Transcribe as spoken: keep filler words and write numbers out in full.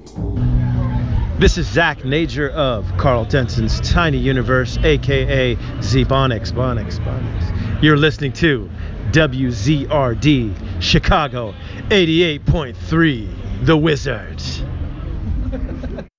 This is Zach Nager of Carl Denson's Tiny Universe, aka Z-Bonix, Bonix, Bonix. You're listening to W Z R D Chicago eighty-eight point three, The Wizards.